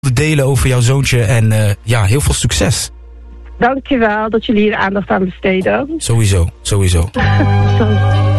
delen over jouw zoontje en heel veel succes. Dankjewel dat jullie hier aandacht aan besteden. Sowieso. Zo.